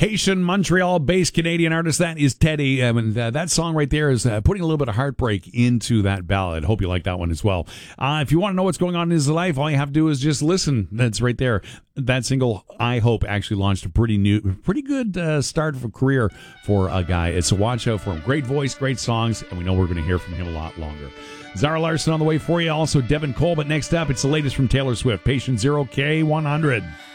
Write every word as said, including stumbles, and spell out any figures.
Haitian, Montreal-based Canadian artist. That is Teddy. I mean, uh, that song right there is uh, putting a little bit of heartbreak into that ballad. Hope you like that one as well. Uh, if you want to know what's going on in his life, all you have to do is just listen. That's right there. That single, I Hope, actually launched a pretty new, pretty good uh, start of a career for a guy. It's a watch out for him. Great voice, great songs, and we know we're going to hear from him a lot longer. Zara Larson on the way for you. Also, Devin Cole. But next up, it's the latest from Taylor Swift. Patient Zero K one hundred.